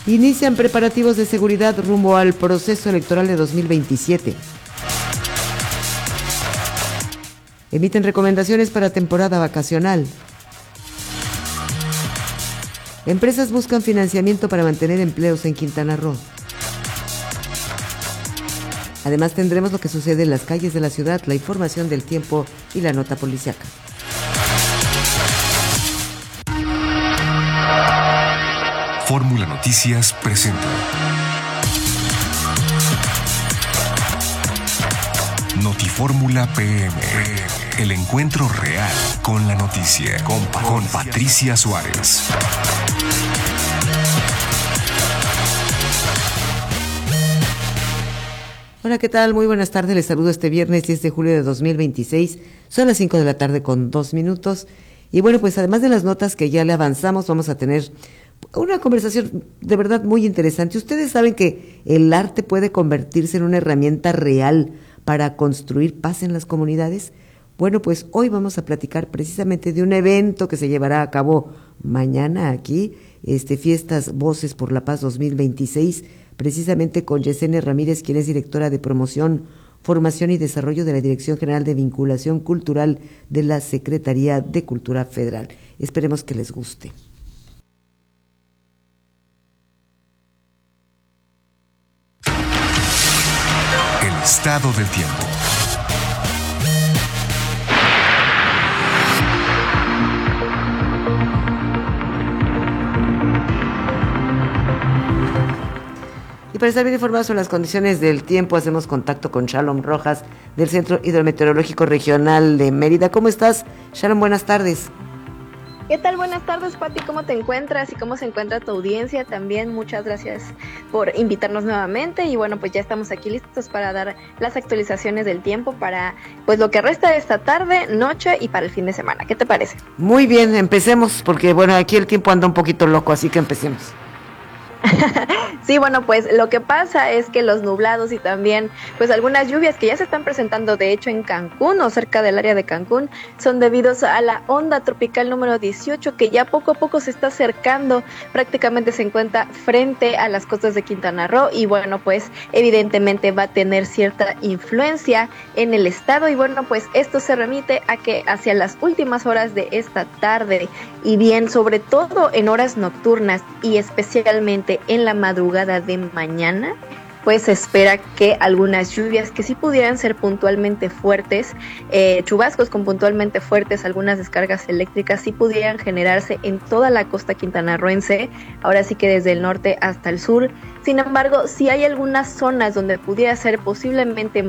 Inician preparativos de seguridad rumbo al proceso electoral de 2027. Emiten recomendaciones para temporada vacacional. Empresas buscan financiamiento para mantener empleos en Quintana Roo. Además tendremos lo que sucede en las calles de la ciudad, la información del tiempo y la nota policíaca. Fórmula Noticias presenta Notifórmula PM, el encuentro real con la noticia, con Patricia Suárez. Hola, ¿qué tal? Muy buenas tardes, les saludo este viernes 10 de julio de 2026, son las 5 de la tarde con 2 minutos, y bueno, pues además de las notas que ya le avanzamos, vamos a tener una conversación de verdad muy interesante. Ustedes saben que el arte puede convertirse en una herramienta real para construir paz en las comunidades. Bueno, pues hoy vamos a platicar precisamente de un evento que se llevará a cabo mañana aquí, Fiestas Voces por la Paz 2026, precisamente con Yesenia Ramírez, quien es directora de Promoción, Formación y Desarrollo de la Dirección General de Vinculación Cultural de la Secretaría de Cultura Federal. Esperemos que les guste. El estado del tiempo. Y para estar bien informados sobre las condiciones del tiempo, hacemos contacto con Shalom Rojas del Centro Hidrometeorológico Regional de Mérida. ¿Cómo estás, Shalom? Buenas tardes. ¿Qué tal? Buenas tardes, Pati. ¿Cómo te encuentras y cómo se encuentra tu audiencia? También muchas gracias por invitarnos nuevamente y bueno, pues ya estamos aquí listos para dar las actualizaciones del tiempo para pues lo que resta de esta tarde, noche y para el fin de semana. ¿Qué te parece? Muy bien, empecemos porque bueno, aquí el tiempo anda un poquito loco, así que empecemos. Sí, bueno, pues lo que pasa es que los nublados y también pues algunas lluvias que ya se están presentando de hecho en Cancún o cerca del área de Cancún son debidos a la onda tropical número 18 que ya poco a poco se está acercando, prácticamente se encuentra frente a las costas de Quintana Roo y bueno, pues evidentemente va a tener cierta influencia en el estado y bueno, pues esto se remite a que hacia las últimas horas de esta tarde y bien sobre todo en horas nocturnas y especialmente en la madrugada de mañana, pues se espera que algunas lluvias que sí pudieran ser puntualmente fuertes, chubascos con puntualmente fuertes, algunas descargas eléctricas sí pudieran generarse en toda la costa quintanarroense, ahora sí que desde el norte hasta el sur. Sin embargo, sí hay algunas zonas donde pudiera ser posiblemente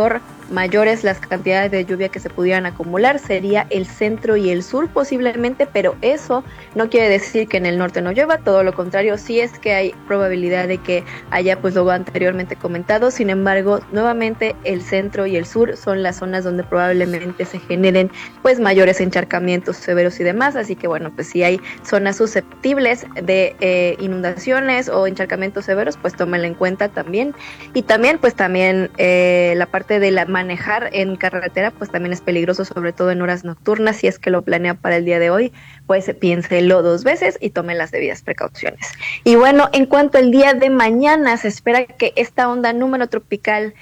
mayores las cantidades de lluvia que se pudieran acumular, sería el centro y el sur posiblemente, pero eso no quiere decir que en el norte no llueva, todo lo contrario, sí es que hay probabilidad de que haya pues lo anteriormente comentado, sin embargo, nuevamente el centro y el sur son las zonas donde probablemente se generen pues mayores encharcamientos severos y demás, así que bueno, pues si hay zonas susceptibles de inundaciones o encharcamientos severos, pues tómenla en cuenta también, y también pues también la parte de la manejar en carretera pues también es peligroso, sobre todo en horas nocturnas. Si es que lo planea para el día de hoy, pues piénselo 2 veces y tome las debidas precauciones. Y bueno, en cuanto al día de mañana, se espera que esta onda tropical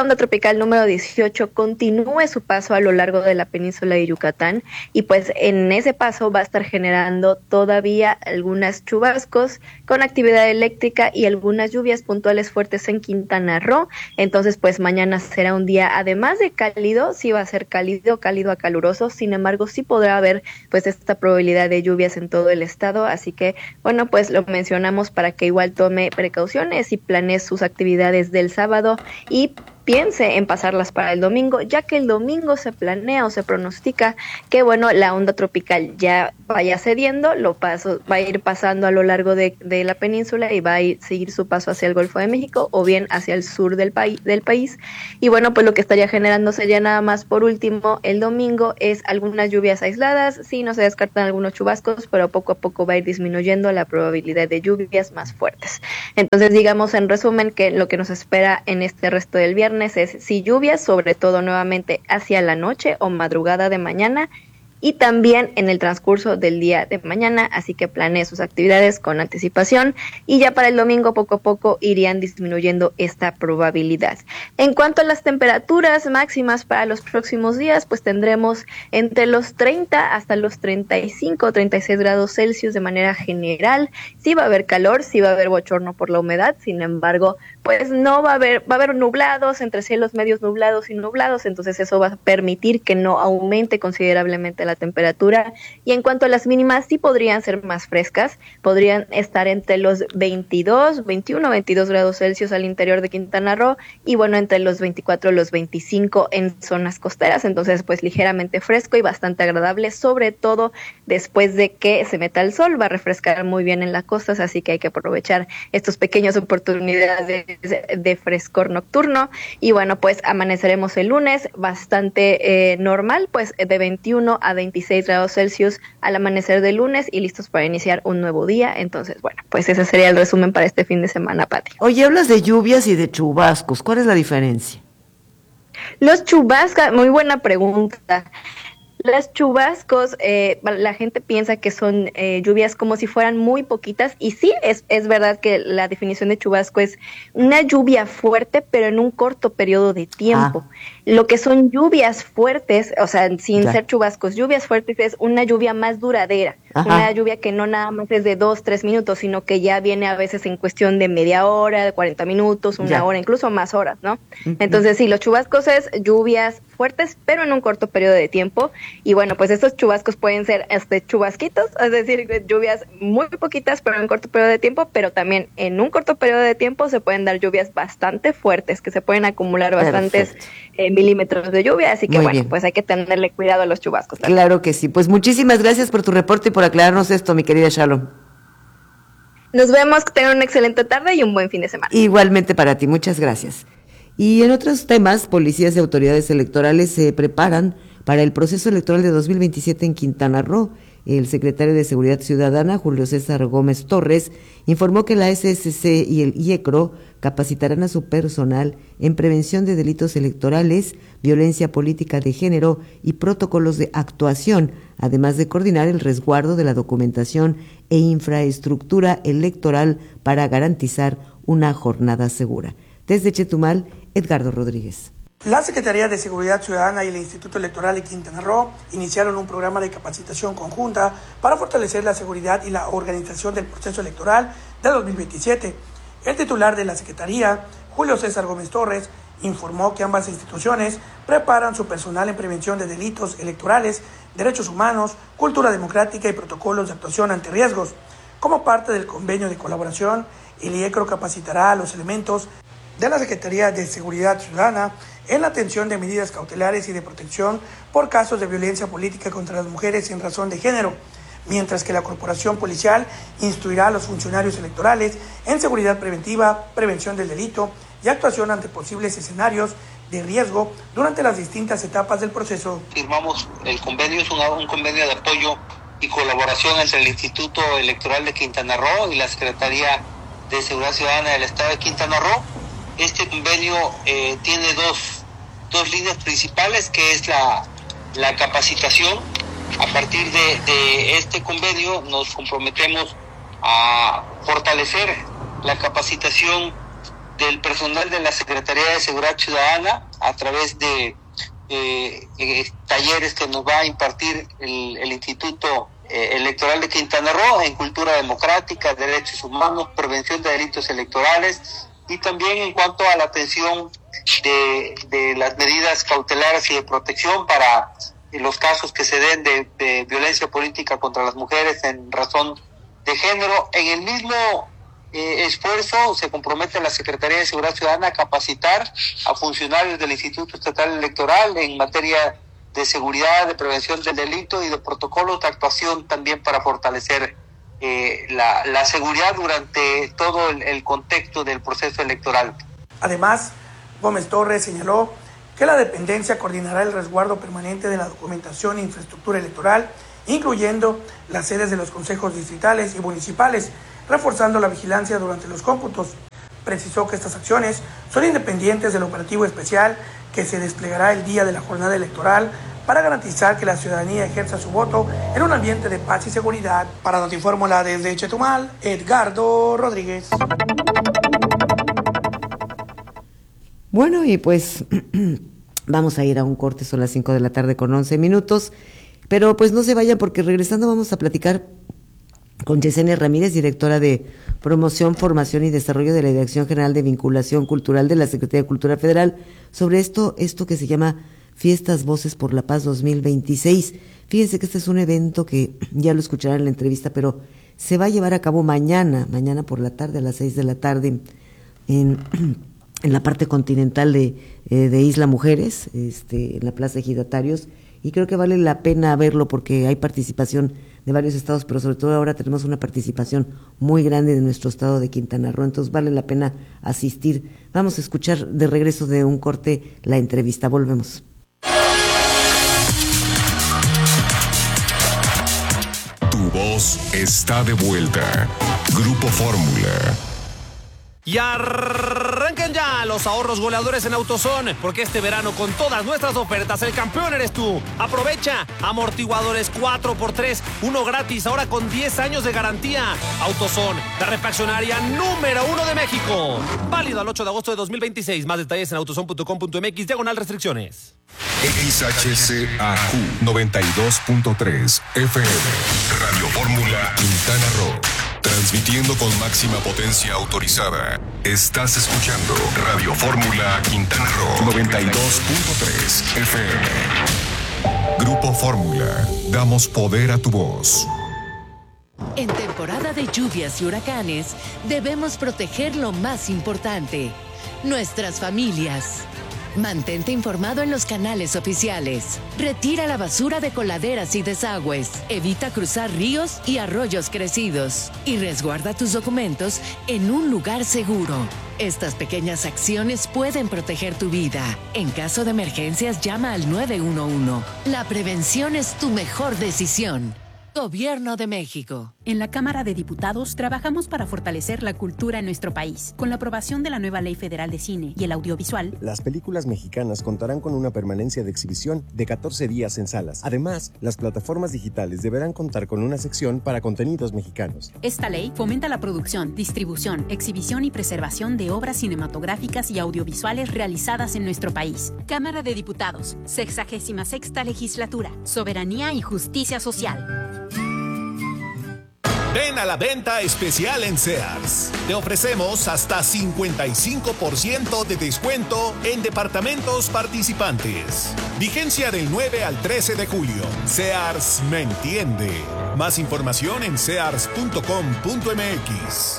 número 18 continúe su paso a lo largo de la península de Yucatán y pues en ese paso va a estar generando todavía algunas chubascos con actividad eléctrica y algunas lluvias puntuales fuertes en Quintana Roo. Entonces pues mañana será un día además de cálido, sí va a ser cálido a caluroso, sin embargo sí podrá haber pues esta probabilidad de lluvias en todo el estado, así que bueno, pues lo mencionamos para que igual tome precauciones y planee sus actividades del sábado y piense en pasarlas para el domingo, ya que el domingo se planea o se pronostica que bueno, la onda tropical ya vaya cediendo, va a ir pasando a lo largo de la península y va a seguir su paso hacia el Golfo de México o bien hacia el sur del país. Y bueno, pues lo que estaría generándose ya nada más por último el domingo es algunas lluvias aisladas, sí, no se descartan algunos chubascos, pero poco a poco va a ir disminuyendo la probabilidad de lluvias más fuertes. Entonces digamos en resumen que lo que nos espera en este resto del viernes es sí lluvias, sobre todo nuevamente hacia la noche o madrugada de mañana y también en el transcurso del día de mañana, así que planee sus actividades con anticipación y ya para el domingo poco a poco irían disminuyendo esta probabilidad. En cuanto a las temperaturas máximas para los próximos días, pues tendremos entre los 30 hasta los 35 o 36 grados Celsius de manera general. Sí va a haber calor, sí va a haber bochorno por la humedad, sin embargo, pues no va a haber nublados, entre cielos medios nublados y nublados, entonces eso va a permitir que no aumente considerablemente la temperatura. Y en cuanto a las mínimas, sí podrían ser más frescas, podrían estar entre los 21, 22 grados Celsius al interior de Quintana Roo y bueno, entre los 24 y los 25 en zonas costeras, entonces pues ligeramente fresco y bastante agradable, sobre todo después de que se meta el sol, va a refrescar muy bien en las costas, así que hay que aprovechar estas pequeñas oportunidades de frescor nocturno. Y bueno, pues amaneceremos el lunes bastante normal, pues de 21 a 26 grados Celsius al amanecer del lunes y listos para iniciar un nuevo día. Entonces, bueno, pues ese sería el resumen para este fin de semana, Pati. Oye, hablas de lluvias y de chubascos, ¿cuál es la diferencia? Los chubascos, muy buena pregunta. Los chubascos, la gente piensa que son lluvias como si fueran muy poquitas, y sí, es verdad que la definición de chubasco es una lluvia fuerte, pero en un corto periodo de tiempo. Lo que son lluvias fuertes, o sea, sin ser chubascos, lluvias fuertes es una lluvia más duradera, una lluvia que no nada más es de 2-3 minutos, sino que ya viene a veces en cuestión de media hora, de 40 minutos, una hora, incluso más horas, ¿no? Entonces, sí, los chubascos es lluvias fuertes, pero en un corto periodo de tiempo. Y bueno, pues estos chubascos pueden ser chubasquitos, es decir, lluvias muy poquitas, pero en un corto periodo de tiempo, pero también en un corto periodo de tiempo se pueden dar lluvias bastante fuertes, que se pueden acumular bastantes milímetros de lluvia, así que pues hay que tenerle cuidado a los chubascos también. Claro que sí, pues muchísimas gracias por tu reporte y por aclararnos esto, mi querida Shalom. Nos vemos, que tengan una excelente tarde y un buen fin de semana. Igualmente para ti, muchas gracias. Y en otros temas, policías y autoridades electorales se preparan para el proceso electoral de 2027 en Quintana Roo. El secretario de Seguridad Ciudadana, Julio César Gómez Torres, informó que la SSC y el IECRO capacitarán a su personal en prevención de delitos electorales, violencia política de género y protocolos de actuación, además de coordinar el resguardo de la documentación e infraestructura electoral para garantizar una jornada segura. Desde Chetumal, Edgardo Rodríguez. La Secretaría de Seguridad Ciudadana y el Instituto Electoral de Quintana Roo iniciaron un programa de capacitación conjunta para fortalecer la seguridad y la organización del proceso electoral de 2027. El titular de la Secretaría, Julio César Gómez Torres, informó que ambas instituciones preparan su personal en prevención de delitos electorales, derechos humanos, cultura democrática y protocolos de actuación ante riesgos. Como parte del convenio de colaboración, el IECRO capacitará a los elementos de la Secretaría de Seguridad Ciudadana en la atención de medidas cautelares y de protección por casos de violencia política contra las mujeres en razón de género, mientras que la Corporación Policial instruirá a los funcionarios electorales en seguridad preventiva, prevención del delito y actuación ante posibles escenarios de riesgo durante las distintas etapas del proceso. Firmamos el convenio, es un convenio de apoyo y colaboración entre el Instituto Electoral de Quintana Roo y la Secretaría de Seguridad Ciudadana del Estado de Quintana Roo. Este convenio tiene dos líneas principales, que es la capacitación. A partir de este convenio nos comprometemos a fortalecer la capacitación del personal de la Secretaría de Seguridad Ciudadana a través de talleres que nos va a impartir el Instituto Electoral de Quintana Roo en cultura democrática, derechos humanos, prevención de delitos electorales, y también en cuanto a la atención de las medidas cautelares y de protección para los casos que se den de violencia política contra las mujeres en razón de género. En el mismo esfuerzo se compromete la Secretaría de Seguridad Ciudadana a capacitar a funcionarios del Instituto Estatal Electoral en materia de seguridad, de prevención del delito y de protocolos de actuación también para fortalecer la seguridad durante todo el contexto del proceso electoral. Además, Gómez Torres señaló que la dependencia coordinará el resguardo permanente de la documentación e infraestructura electoral, incluyendo las sedes de los consejos distritales y municipales, reforzando la vigilancia durante los cómputos. Precisó que estas acciones son independientes del operativo especial que se desplegará el día de la jornada electoral para garantizar que la ciudadanía ejerza su voto en un ambiente de paz y seguridad. Para Notifórmula desde Chetumal, Edgardo Rodríguez. Bueno, y pues vamos a ir a un corte, son las 5 de la tarde con 11 minutos, pero pues no se vayan porque regresando vamos a platicar con Yesenia Ramírez, directora de Promoción, Formación y Desarrollo de la Dirección General de Vinculación Cultural de la Secretaría de Cultura Federal, sobre esto que se llama Fiestas Voces por la Paz 2026. Fíjense que este es un evento que ya lo escucharán en la entrevista, pero se va a llevar a cabo mañana por la tarde, a las 6 de la tarde, en la parte continental de Isla Mujeres, en la Plaza Ejidatarios, y creo que vale la pena verlo porque hay participación de varios estados, pero sobre todo ahora tenemos una participación muy grande de nuestro estado de Quintana Roo, entonces vale la pena asistir. Vamos a escuchar de regreso de un corte la entrevista, volvemos. Tu voz está de vuelta. Grupo Fórmula. Y arranquen ya los ahorros goleadores en AutoZone, porque este verano con todas nuestras ofertas el campeón eres tú. Aprovecha amortiguadores 4x3, uno gratis, ahora con 10 años de garantía. AutoZone, la refaccionaria número 1 de México. Válido al 8 de agosto de 2026. Más detalles en autozone.com.mx/restricciones. XHCAQ 92.3 FM. Radio Fórmula Quintana Roo. Transmitiendo con máxima potencia autorizada. Estás escuchando Radio Fórmula Quintana Roo 92.3 FM. Grupo Fórmula. Damos poder a tu voz. En temporada de lluvias y huracanes, debemos proteger lo más importante: nuestras familias. Mantente informado en los canales oficiales. Retira la basura de coladeras y desagües. Evita cruzar ríos y arroyos crecidos. Y resguarda tus documentos en un lugar seguro. Estas pequeñas acciones pueden proteger tu vida. En caso de emergencias, llama al 911. La prevención es tu mejor decisión. Gobierno de México. En la Cámara de Diputados trabajamos para fortalecer la cultura en nuestro país. Con la aprobación de la nueva Ley Federal de Cine y el Audiovisual, las películas mexicanas contarán con una permanencia de exhibición de 14 días en salas. Además, las plataformas digitales deberán contar con una sección para contenidos mexicanos. Esta ley fomenta la producción, distribución, exhibición y preservación de obras cinematográficas y audiovisuales realizadas en nuestro país. Cámara de Diputados, 66ª Legislatura. Soberanía y Justicia Social. Ven a la venta especial en Sears. Te ofrecemos hasta 55% de descuento en departamentos participantes. Vigencia del 9 al 13 de julio. Sears me entiende. Más información en sears.com.mx.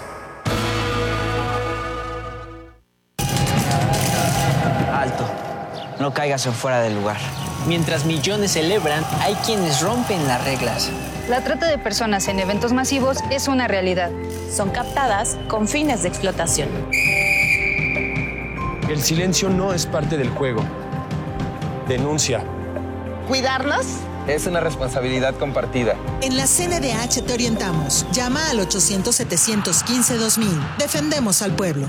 Alto. No caigas en fuera del lugar. Mientras millones celebran, hay quienes rompen las reglas. La trata de personas en eventos masivos es una realidad. Son captadas con fines de explotación. El silencio no es parte del juego. Denuncia. ¿Cuidarnos? Es una responsabilidad compartida. En la CNDH te orientamos. Llama al 800-715-2000. Defendemos al pueblo.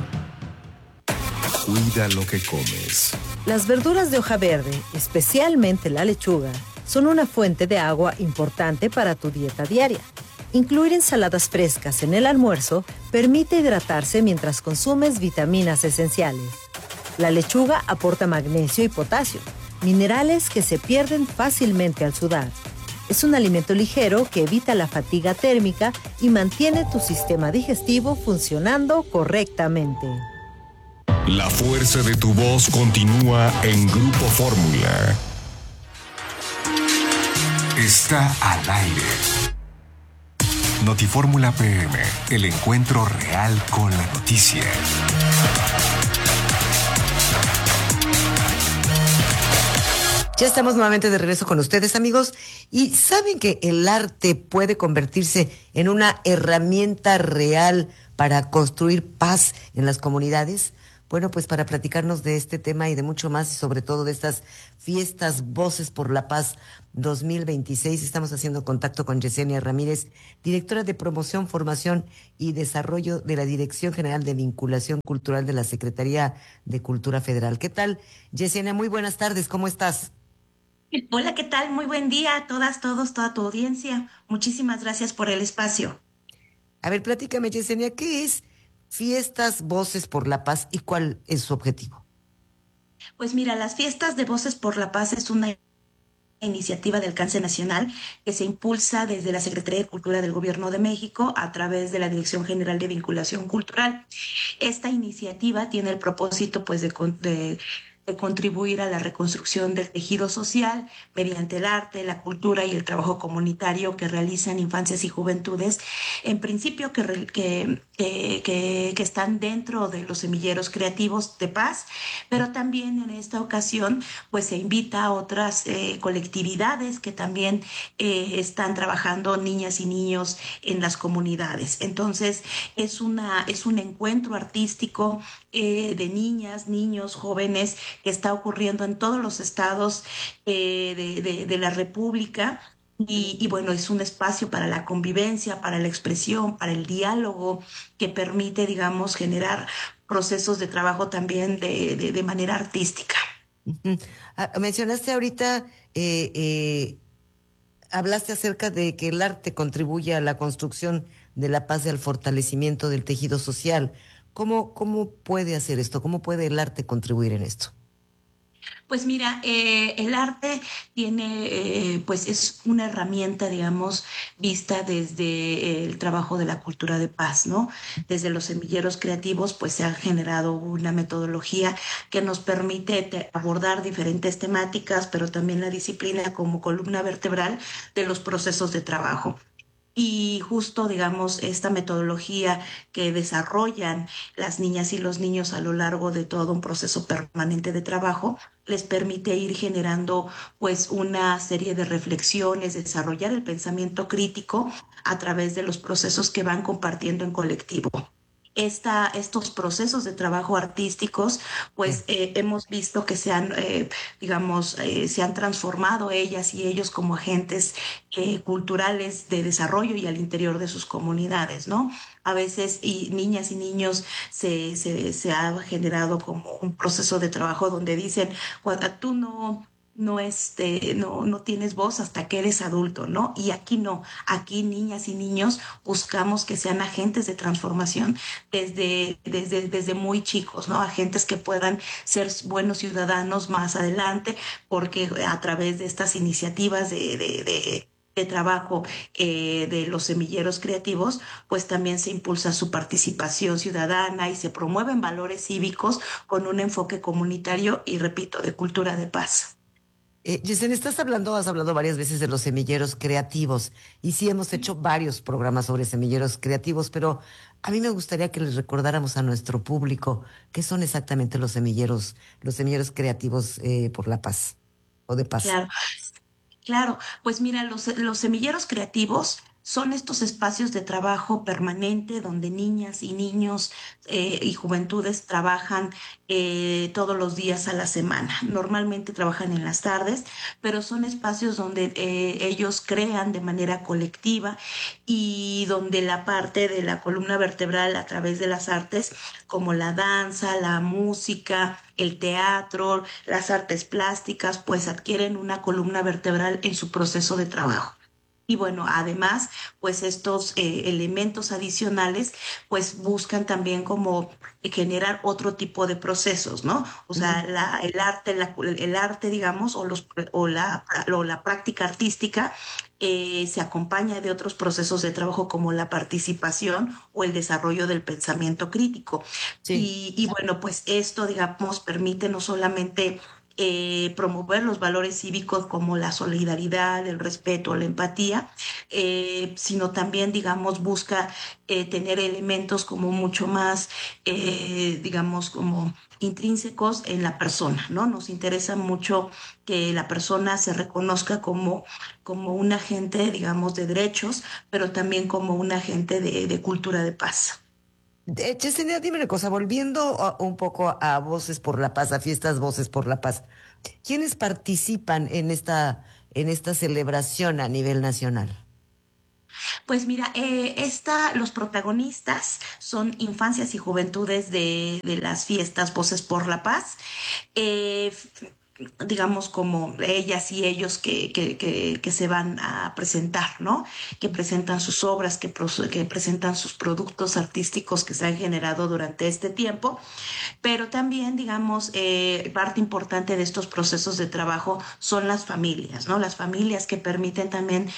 Cuida lo que comes. Las verduras de hoja verde, especialmente la lechuga, son una fuente de agua importante para tu dieta diaria. Incluir ensaladas frescas en el almuerzo permite hidratarse mientras consumes vitaminas esenciales. La lechuga aporta magnesio y potasio, minerales que se pierden fácilmente al sudar. Es un alimento ligero que evita la fatiga térmica y mantiene tu sistema digestivo funcionando correctamente. La fuerza de tu voz continúa en Grupo Fórmula. Está al aire. Notifórmula PM, el encuentro real con la noticia. Ya estamos nuevamente de regreso con ustedes, amigos, y saben que el arte puede convertirse en una herramienta real para construir paz en las comunidades. Bueno, pues para platicarnos de este tema y de mucho más, y sobre todo de estas fiestas Voces por la Paz 2026, estamos haciendo contacto con Yesenia Ramírez, directora de Promoción, Formación y Desarrollo de la Dirección General de Vinculación Cultural de la Secretaría de Cultura Federal. ¿Qué tal, Yesenia? Muy buenas tardes, ¿cómo estás? Hola, ¿qué tal? Muy buen día a todas, todos, toda tu audiencia. Muchísimas gracias por el espacio. A ver, platícame, Yesenia, ¿qué es Fiestas Voces por la Paz y cuál es su objetivo? Pues mira, las fiestas de Voces por la Paz es una iniciativa de alcance nacional que se impulsa desde la Secretaría de Cultura del Gobierno de México a través de la Dirección General de Vinculación Cultural. Esta iniciativa tiene el propósito pues de contribuir a la reconstrucción del tejido social mediante el arte, la cultura y el trabajo comunitario que realizan infancias y juventudes, en principio que están dentro de los semilleros creativos de paz, pero también en esta ocasión pues se invita a otras colectividades que también están trabajando niñas y niños en las comunidades. Entonces es un encuentro artístico de niñas, niños, jóvenes que está ocurriendo en todos los estados de la República. Y bueno, es un espacio para la convivencia, para la expresión, para el diálogo, que permite, digamos, generar procesos de trabajo también de manera artística. Ujú. Mencionaste ahorita, hablaste acerca de que el arte contribuye a la construcción de la paz y al fortalecimiento del tejido social. ¿Cómo puede hacer esto? ¿Cómo puede el arte contribuir en esto? Pues mira, el arte tiene, pues es una herramienta, digamos, vista desde el trabajo de la cultura de paz, ¿no? Desde los semilleros creativos, pues se ha generado una metodología que nos permite abordar diferentes temáticas, pero también la disciplina como columna vertebral de los procesos de trabajo. Y justo, digamos, esta metodología que desarrollan las niñas y los niños a lo largo de todo un proceso permanente de trabajo, les permite ir generando pues una serie de reflexiones, desarrollar el pensamiento crítico a través de los procesos que van compartiendo en colectivo. Estos procesos de trabajo artísticos, pues hemos visto que se han transformado ellas y ellos como agentes culturales de desarrollo y al interior de sus comunidades, ¿no? A veces niñas y niños se ha generado como un proceso de trabajo donde dicen, tú no tienes voz hasta que eres adulto, ¿no? Y aquí no, aquí niñas y niños buscamos que sean agentes de transformación desde muy chicos, ¿no? Agentes que puedan ser buenos ciudadanos más adelante, porque a través de estas iniciativas de trabajo de los semilleros creativos, pues también se impulsa su participación ciudadana y se promueven valores cívicos con un enfoque comunitario y, repito, de cultura de paz. Yesenia, has hablado varias veces de los semilleros creativos y sí hemos hecho varios programas sobre semilleros creativos, pero a mí me gustaría que les recordáramos a nuestro público qué son exactamente los semilleros creativos por la paz o de paz. Claro. Claro, pues mira, los semilleros creativos son estos espacios de trabajo permanente donde niñas y niños y juventudes trabajan todos los días a la semana. Normalmente trabajan en las tardes, pero son espacios donde ellos crean de manera colectiva y donde la parte de la columna vertebral a través de las artes, como la danza, la música, el teatro, las artes plásticas, pues adquieren una columna vertebral en su proceso de trabajo. Y bueno, además, pues estos elementos adicionales, pues buscan también como generar otro tipo de procesos, ¿no? O sea, el arte, digamos, o la práctica artística se acompaña de otros procesos de trabajo como la participación o el desarrollo del pensamiento crítico. Sí. Y bueno, pues esto, digamos, permite no solamente promover los valores cívicos como la solidaridad, el respeto, la empatía, sino también, digamos, busca tener elementos como mucho más, digamos, como intrínsecos en la persona, ¿no? Nos interesa mucho que la persona se reconozca como un agente, digamos, de derechos, pero también como un agente de cultura de paz. Yesenia, dime una cosa, volviendo un poco a Voces por la Paz, a Fiestas Voces por la Paz, ¿quiénes participan en esta celebración a nivel nacional? Pues mira, los protagonistas son infancias y juventudes de las fiestas Voces por la Paz. digamos, como ellas y ellos que se van a presentar, ¿no? Que presentan sus obras, que presentan sus productos artísticos que se han generado durante este tiempo, pero también, digamos, parte importante de estos procesos de trabajo son las familias, ¿no? Las familias que permiten también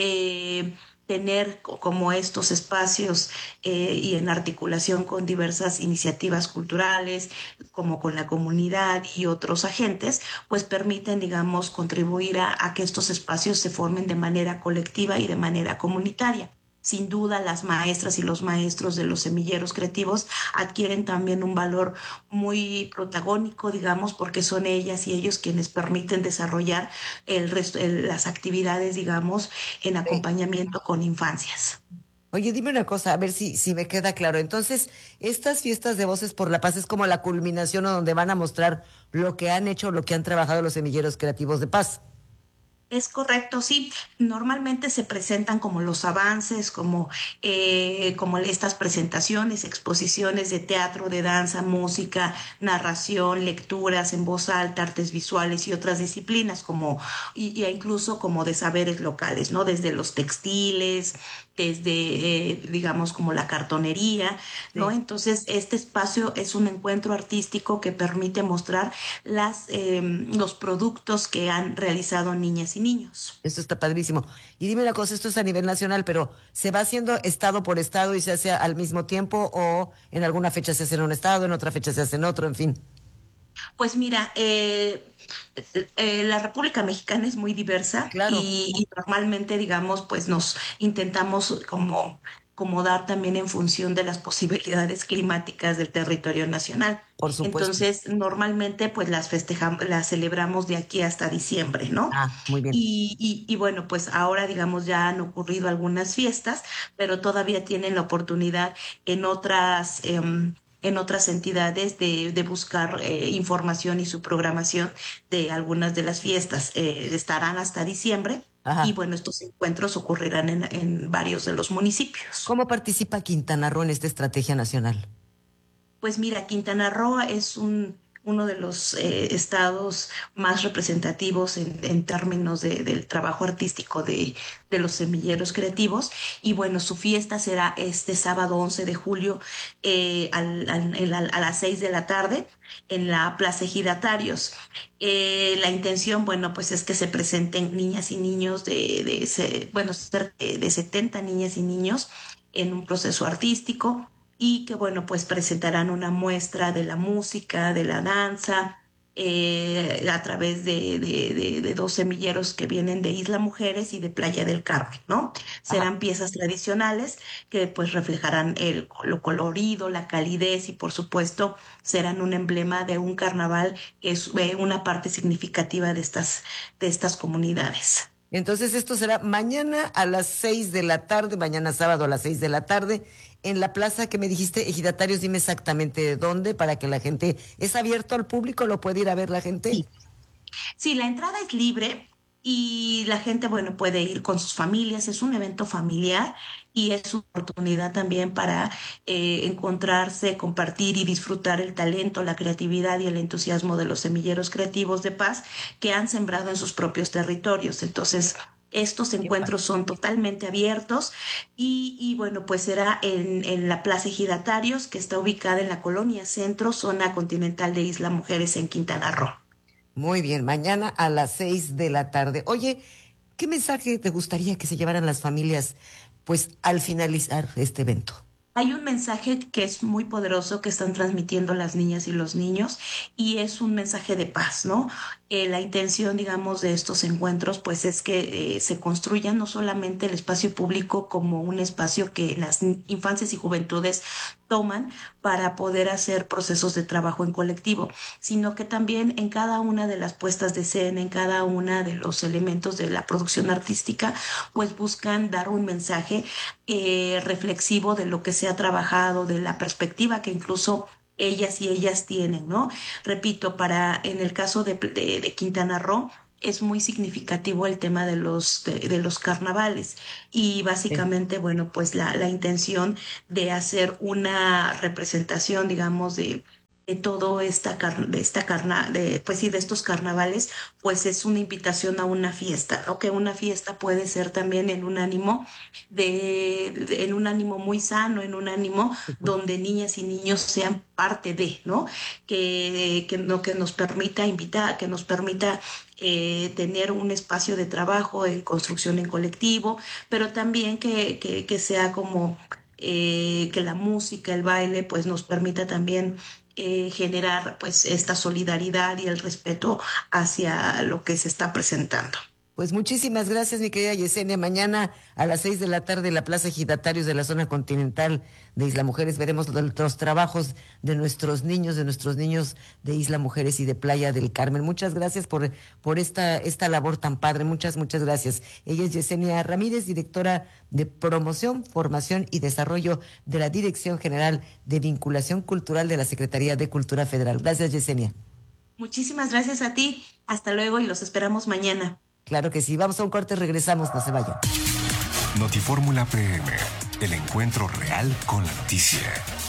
tener como estos espacios y en articulación con diversas iniciativas culturales, como con la comunidad y otros agentes, pues permiten, digamos, contribuir a que estos espacios se formen de manera colectiva y de manera comunitaria. Sin duda, las maestras y los maestros de los semilleros creativos adquieren también un valor muy protagónico, digamos, porque son ellas y ellos quienes permiten desarrollar las actividades, digamos, en acompañamiento con infancias. Oye, dime una cosa, a ver si me queda claro. Entonces, estas fiestas de Voces por la Paz es como la culminación o donde van a mostrar lo que han hecho, lo que han trabajado los semilleros creativos de paz. Es correcto, sí. Normalmente se presentan como los avances, como estas presentaciones, exposiciones de teatro, de danza, música, narración, lecturas en voz alta, artes visuales y otras disciplinas, y incluso como de saberes locales, ¿no? Desde los textiles, desde, digamos, como la cartonería, ¿no? Sí. Entonces, este espacio es un encuentro artístico que permite mostrar los productos que han realizado niñas y niños. Esto está padrísimo. Y dime una cosa, esto es a nivel nacional, pero ¿se va haciendo estado por estado y se hace al mismo tiempo o en alguna fecha se hace en un estado, en otra fecha se hace en otro, en fin? Pues mira, la República Mexicana es muy diversa, claro, y normalmente, digamos, pues nos intentamos como dar también en función de las posibilidades climáticas del territorio nacional. Por supuesto. Entonces, normalmente pues las celebramos de aquí hasta diciembre, ¿no? Ah, muy bien. Y bueno, pues ahora, digamos, ya han ocurrido algunas fiestas, pero todavía tienen la oportunidad en otras entidades de buscar información y su programación de algunas de las fiestas. Estarán hasta diciembre. Ajá. Y bueno, estos encuentros ocurrirán en varios de los municipios. ¿Cómo participa Quintana Roo en esta estrategia nacional? Pues mira, Quintana Roo es uno de los estados más representativos en términos del trabajo artístico de los semilleros creativos. Y bueno, su fiesta será este sábado 11 de julio a las 6 de la tarde en la Plaza Ejidatarios. La intención, bueno, pues es que se presenten niñas y niños cerca de 70 niñas y niños en un proceso artístico, y que, bueno, pues presentarán una muestra de la música, de la danza, a través de dos semilleros que vienen de Isla Mujeres y de Playa del Carmen, ¿no? Serán piezas tradicionales que pues reflejarán lo colorido, la calidez y por supuesto serán un emblema de un carnaval que es una parte significativa de estas comunidades. Entonces esto será mañana a las 6 de la tarde, mañana sábado a las 6 de la tarde, en la plaza que me dijiste, Ejidatarios, dime exactamente dónde, para que la gente, ¿es abierto al público? ¿Lo puede ir a ver la gente? Sí, la entrada es libre y la gente, bueno, puede ir con sus familias, es un evento familiar y es una oportunidad también para encontrarse, compartir y disfrutar el talento, la creatividad y el entusiasmo de los semilleros creativos de paz que han sembrado en sus propios territorios. Entonces, estos encuentros son totalmente abiertos y bueno, pues será en la Plaza Ejidatarios, que está ubicada en la Colonia Centro, zona continental de Isla Mujeres en Quintana Roo. Muy bien, mañana a las 6 de la tarde. Oye, ¿qué mensaje te gustaría que se llevaran las familias, pues, al finalizar este evento? Hay un mensaje que es muy poderoso que están transmitiendo las niñas y los niños y es un mensaje de paz, ¿no? La intención, digamos, de estos encuentros, pues es que se construya no solamente el espacio público como un espacio que las infancias y juventudes toman para poder hacer procesos de trabajo en colectivo, sino que también en cada una de las puestas de escena, en cada una de los elementos de la producción artística, pues buscan dar un mensaje reflexivo de lo que se ha trabajado, de la perspectiva que incluso ellas tienen, ¿no? Repito, en el caso de Quintana Roo, es muy significativo el tema de los carnavales y básicamente, bueno, pues la intención de hacer una representación, digamos, de todo de estos carnavales, pues es una invitación a una fiesta, ¿no? Que una fiesta puede ser también en un ánimo en un ánimo muy sano, en un ánimo donde niñas y niños sean parte de, ¿no? Que nos permita invitar, que nos permita tener un espacio de trabajo en construcción en colectivo, pero también que sea como que la música, el baile, pues nos permita también generar pues esta solidaridad y el respeto hacia lo que se está presentando. Pues muchísimas gracias, mi querida Yesenia. Mañana a las 6 de la tarde en la Plaza Ejidatarios de la zona continental de Isla Mujeres veremos los trabajos de nuestros niños de Isla Mujeres y de Playa del Carmen. Muchas gracias por esta labor tan padre. Muchas gracias. Ella es Yesenia Ramírez, directora de Promoción, Formación y Desarrollo de la Dirección General de Vinculación Cultural de la Secretaría de Cultura Federal. Gracias, Yesenia. Muchísimas gracias a ti. Hasta luego y los esperamos mañana. Claro que sí. Vamos a un corte, regresamos, no se vayan. Notifórmula PM, el encuentro real con la noticia.